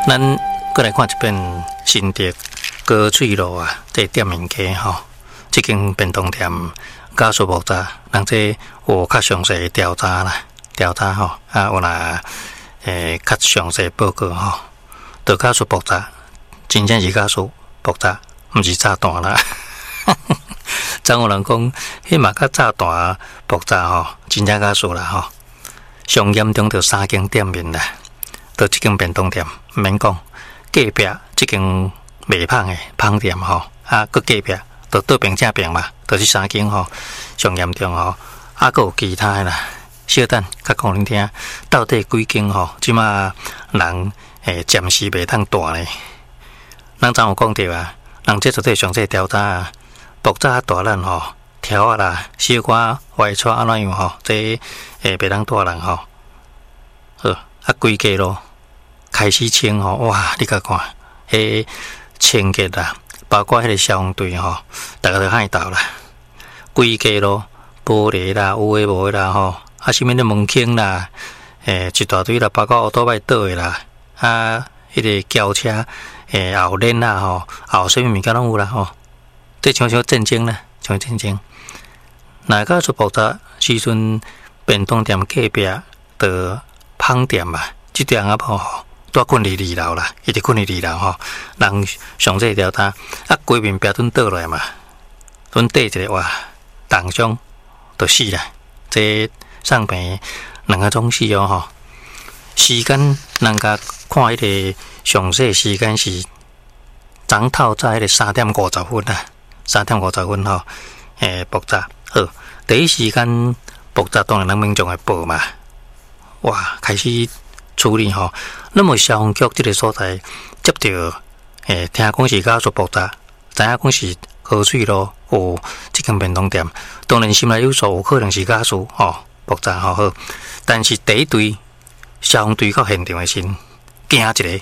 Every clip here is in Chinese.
咱过来看一遍新竹高水路啊，这店面街吼，这间便当店家属木栅，人这有较详细的调查啦，调查吼啊，有啦较详细报告吼，就家属木栅，真正是家属木栅，毋是炸弹啦。曾有人讲，迄嘛较炸弹木栅吼，真正家属啦吼，上严重就3间店面啦。到这间便当店，毋免讲，隔壁这间卖芳的芳店吼，啊，搁隔壁就倒边正边嘛，就是3间吼，上严重吼，啊，搁有其他的啦。小等，甲讲恁听，到底几间吼？即马人暂时袂当大咧。咱昨有讲着啊，人这绝对详细调查啊，木栅大人吼，条啊啦，小可外出安怎样吼？这袂当大人吼，好啊，规家咯。开始清吼，哇！你甲看，清洁啦，包括迄个消防队吼，大家都害到啦。规家咯，玻璃啦，有诶无诶啦吼，啊，什物咧门框啦，一大堆啦，包括乌托邦倒诶啦，啊，迄个轿车后链啦吼，后什物物件拢有啦吼，这像震惊啦，像震惊。哪个出爆炸时阵，便当店隔壁的芳店嘛，即店啊吼。多困伫2楼啦，一直困伫2楼吼。人详细调查，啊，规面壁墩倒落来嘛，墩底一个哇，当中就死啦。这上边2个钟死哦吼。时间人家看迄个详细时间是昨透早迄个3點50分啦，3點50分吼。爆炸好，第一时间爆炸当然人民众会报嘛，哇，开始。处理吼，那么消防局这个所在接到，听讲是家属爆炸，知影讲是河水路有这间便当店，当然心内有数，有可能是家属吼爆炸吼好，但是第一队消防队到现场的时，惊一个，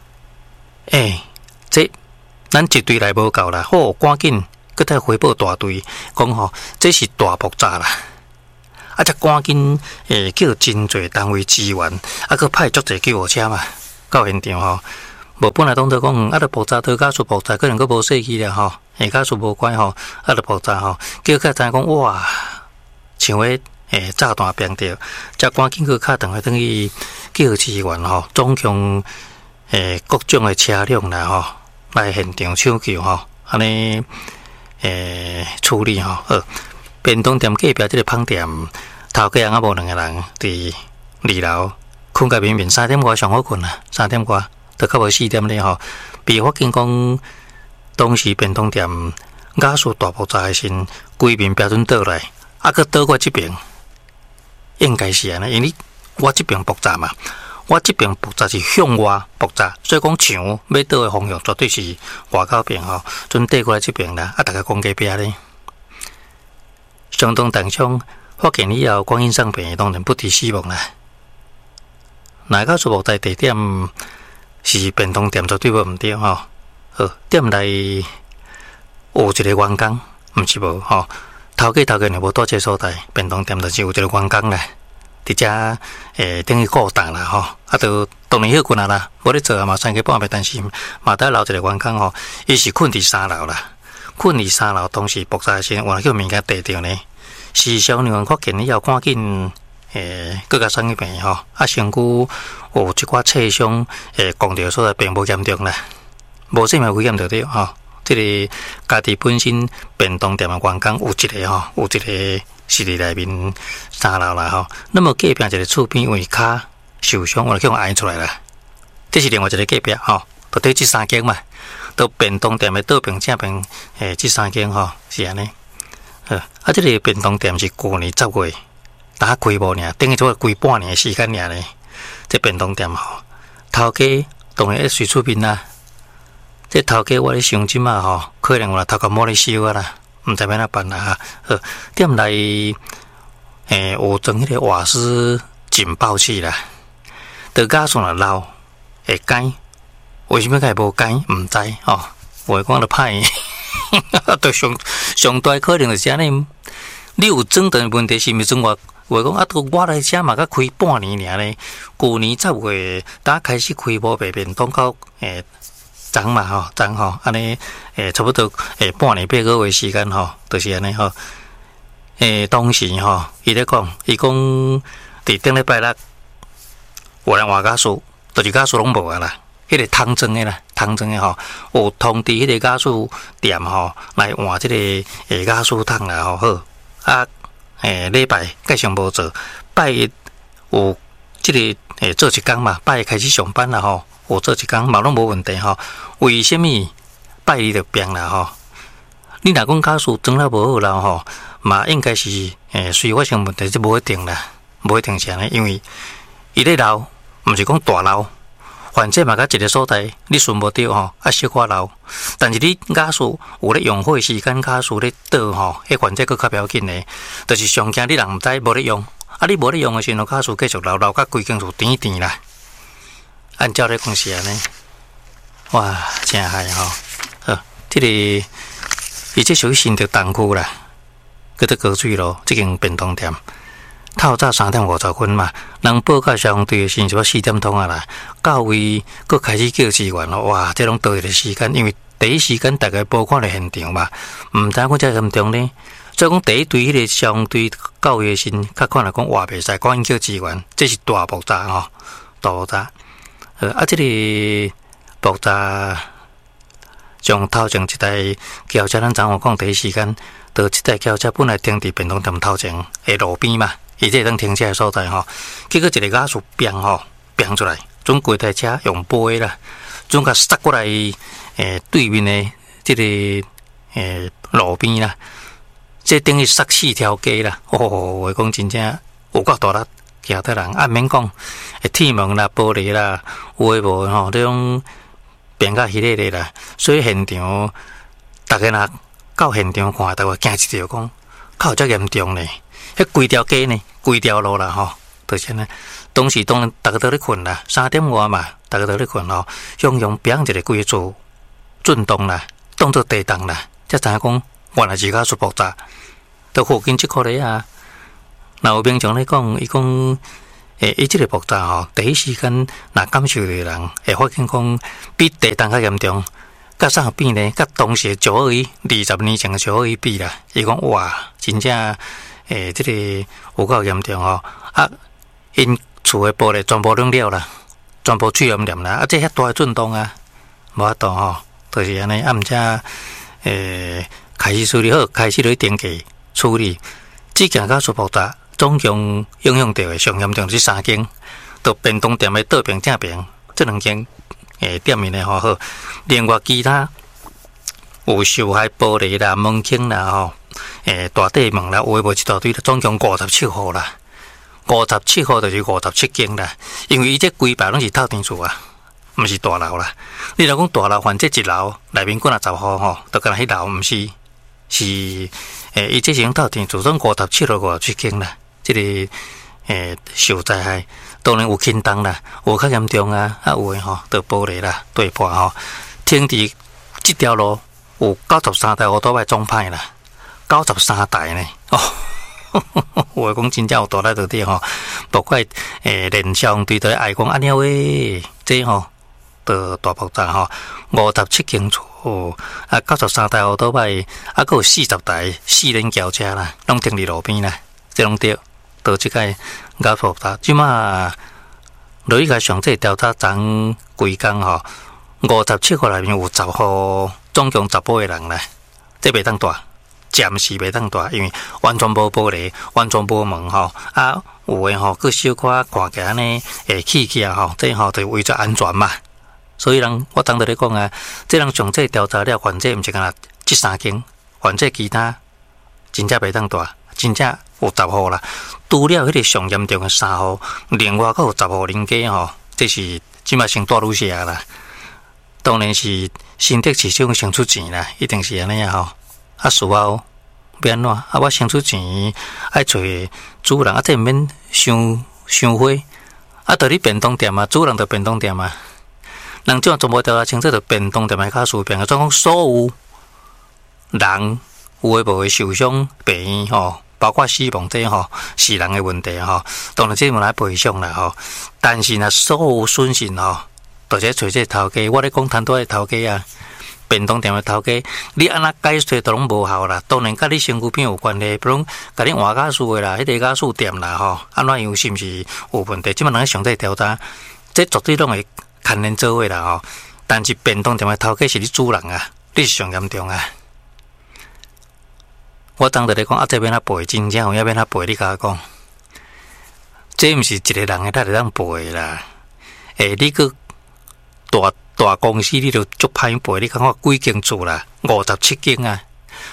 这咱一队来无够啦，好赶紧，搁再回报大队，讲吼这是大爆炸啦。啊！才赶紧叫真侪单位支援，啊，佮派足侪救护车嘛，到现场吼。无本来当作讲，啊，著爆炸到家属爆炸，可能佮无死去了吼。家属无乖吼，啊，著爆炸吼。叫较知影讲哇，像迄炸弹变着，才赶紧佮敲电话等于叫支援吼，总共各种的车辆啦吼，来现场抢救吼，安尼处理吼。便当店隔壁这个芳店，头家也无2个人伫2楼困个绵绵3點外上好困啦，3點外都较无4點咧吼。被发现讲当时便当店家属大爆炸的时，规面标准倒来，啊个倒过这边，应该是安尼，因为我这边爆炸嘛，我这边爆炸是向外爆炸，所以讲墙要倒的方向绝对是外口边吼，准倒过来这边啦，啊大家讲隔壁咧。相当当中，发现以后光阴上病当然不治死亡啦。哪个所在地点是便当店绝对无毋对吼。好，店内有一个员工，毋是无吼。头家若无到这所在，便当店就是有一个员工啦。伫遮等于顾档啦吼，啊，都当然休困啦，无咧做啊嘛，3个半暝，但是嘛得留一个员工吼，伊是困伫3楼啦。困伫3楼，当时爆炸时，原来叫物件地着呢。是消防员发现以后，赶紧搁甲送去病吼，啊，身躯有一寡刺伤，讲着所在并无严重啦，无生命危险着对吼。这个家己本身便当店的员工有一个吼，有一个是伫内面3楼啦吼。那么隔壁一个厝边因为骹受伤，我就叫挨出来啦。这是另外一个隔壁吼，就对这3间嘛。到便当店的倒边正边，这3间吼是安尼。啊，这个便当店是去年10月打开无呢，等于做开半年的时间尔呢。这便当店吼，头家当然要随出面啦。这头家我咧想即嘛吼，可能我头壳冇咧烧啊啦，毋知要哪办啦哈。店内有装迄个瓦斯警报器啦，到家属若漏会改。为什么佢无改？唔知哦。话讲就歹，就上大可能就是安尼。 你有种的问题是毋是种话讲啊？我来遮嘛，才开半年尔咧。旧年10月，打开始开无白便当到昨嘛吼，昨吼安尼差不多半年8个月时间吼，就是安尼吼。当时吼，伊咧讲，伊讲伫顶礼拜六，有人换家属，就是家属拢无啊啦。迄个汤庄的啦，汤庄的吼，有通知迄个家属店吼来换即个家属汤啦吼好啊。礼拜继续无做，拜一有即个做一工嘛，拜一开始上班啦吼，有做一工嘛拢无问题吼。为什么拜二就病啦吼？你若讲家属装了无好啦吼，嘛应该是随发生问题，就无一定啦，无一定是安尼，因为伊咧老，毋是讲大老。反正嘛，甲一个所在，你顺无着吼，啊小可老。但是你家属有咧用火时间，家属咧倒吼，迄反正佫较不要紧诶。就是上惊你人毋知无咧用，啊你无咧用诶时阵，家属继续老甲规间厝甜甜啦。按照咧讲是安尼，哇，真害吼！即个伊即属于新竹东区啦，佮得高水路即间便当店。透早3:50分嘛，人报到相对是差不多4点钟啊啦。到位佫开始叫支援咯，哇！这拢倒一个时间，因为第一时间大家无看到现场嘛，毋知讲遮严重呢。所以讲第一队迄个相对到位时，较看来讲话袂使，赶紧叫支援，这是大爆炸吼，大爆炸。即个爆炸从头前一台轿车，咱昨下讲第一时间，到即台轿车本来停伫便当店头前诶路边嘛。伊这当停车的所在吼，结果一个家属病出来，总规台车用背啦，总甲塞过来对面的这个路边啦，这等于塞4条街啦。我讲真正有够大力，行得人，免讲铁门啦、玻璃啦，有诶无吼，这种变甲迄个咧啦。所以现场大家若到现场看，大家惊一跳，讲靠遮严重呢。迄规条街呢，规条路啦吼，就是安尼。当时大家都咧困啦，3点外嘛，大家都咧困吼，汹汹砰一个规个厝震动啦，当作地动啦，才知影讲原来是家属爆炸。到附近即块咧啊，若有民众咧讲，伊讲伊即个爆炸吼，第一时间若感受的人会发现讲比地动较严重，甲啥比呢？甲当时92120年前的921比啦，伊讲哇，真正。这个有够严重吼，啊，因厝的玻璃全部拢了啦，全部碎岩黏啦，啊，这遐大的震动啊，无法度吼，就是安尼，啊，毋则开始处理好，开始去登记处理，这件家属爆炸，总共影响到的上严重是3间，到便当店的倒边正边，这2间店面的好，另外其他有受害玻璃啦、门框啦吼。大地门啦，有诶无一大堆啦，总共57户啦，57户就是57间啦。因为伊这规排拢是透天厝啊，毋是大楼啦。你若讲大楼，反正一楼内面管10户吼，都干那迄楼毋是，是伊这是种透天厝，总57户57间啦。这个受灾害当然有轻重啦，有较严重啊，啊有诶吼，倒玻璃啦、对破吼，停伫这条路有93台乌托邦总歹啦。93台呢？我讲真正有大力到底吼，包括连上对对爱讲安尼喂，这吼的大爆炸吼，57间厝啊，93台乌托邦，啊，佮有40台4轮轿车啦，拢停伫路边啦，这拢对，到即个搞爆炸，即马落去个上这调查昨规工吼，57户内面有10户，总共10个人啦，这袂当大。暂时袂当大，因为完全无玻璃，完全无门吼，啊有诶吼，佮小可看起来呢，气气啊吼，这吼就为咗安全嘛。所以我当时咧讲啊，这人详细调查了，反正毋是干那这3间，反正其他真正袂当大，真正有10户啦。除了迄个上严重诶3户，另外佮有10户邻居吼，这是即马先大愈些啦。当然是新竹市长先出钱啦，一定是安尼啊吼。啊，事后要安怎？啊，我先出钱，爱找主人，啊，这毋免伤花。啊，到你便当店啊，主人就便当店啊。人这样全部调查清楚，就便当店的家属变，总讲所有人有诶无诶受伤病院吼， 包括死亡这吼死人的问题吼，当然这无来赔偿啦吼。但是呢，所有损失吼，都是找这头家。我咧讲摊多的头家啊，便当店的头家，你安那解释都拢无效啦。当然，甲你身躯边有关系，比如甲你换家属的啦，迄个家属店啦吼，安怎样是毋是有问题？即摆人上在调查，这绝对拢会牵连做伙啦吼。但是便当店的头家是你主人啊，你是上严重啊。我当时咧讲啊，这边啊赔，真正有影边啊赔，你甲我讲，这毋是一个人会当赔啦。你个大公司，你就足歹赔。你看我几间厝啦，57间啊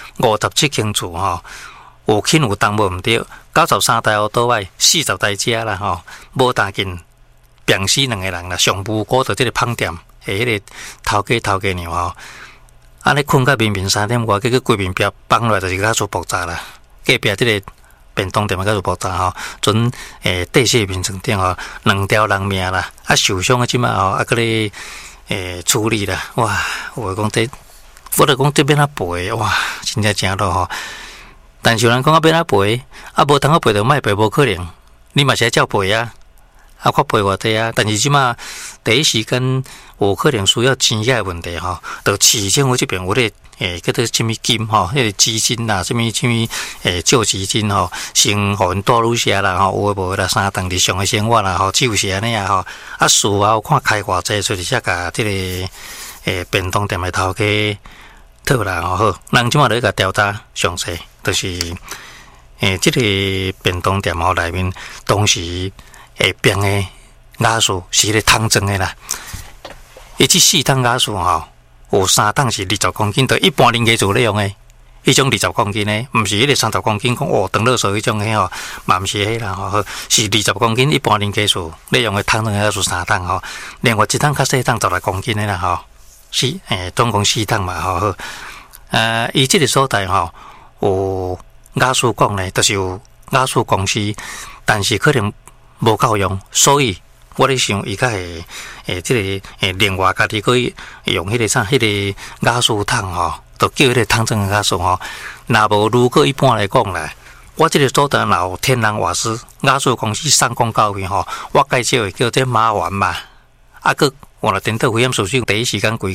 ，57间厝吼，有轻有重无毋对，93台乌倒摆，40台车啦吼，无大紧，病死2个人啦，上无辜就这个胖店，迄个头家娘吼。安尼困到明明3点外，结果规面壁放落来就是较出爆炸啦。隔壁即个便当店嘛较出爆炸吼，准地势面床顶吼，2条人命啦，啊受伤啊即马吼，啊搁咧处理啦，哇！我讲这，我著讲这边啊赔，哇，真正正咯吼。但是有人讲啊变啊赔，啊无通啊赔就莫赔，无可能，你嘛是爱照赔啊。啊，较赔偌济啊！但是即马第一时间有可能需要钱的问题吼，就市政府这边有咧叫做什么金吼，迄个基金啦，什么救济金吼，先互因带入下啦吼，有诶无啦，3顿日常的生活啦吼，就是安尼啊吼。啊，事后看开偌济，所以才甲即个便当店的头家讨啦吼好，人即马咧甲调查详细，就是即个便当店吼内面当时。下边的瓦数是咧汤装的啦，伊即4桶瓦数吼，有3桶是20公斤，就一般人家做咧用的，迄种20公斤的，毋是迄个30公斤讲长乐水迄种的吼，嘛毋是迄啦吼，是20公斤一般人家做咧用的汤装的瓦数3桶吼，另外1桶较细桶16公斤的啦吼，总共4桶嘛吼，伊即个所在吼有瓦数讲咧，就是有瓦数公司，但是可能。无够用，所以我咧想，伊较会即个另外家己去用迄个啥，迄个瓦斯桶吼，就叫迄个汤装的瓦斯吼。若无，如果一般来讲啦，我即个所在若有天然瓦斯瓦斯公司送公到去吼，我介绍会叫这麻丸嘛，啊个换了电脑危险属性第一时间规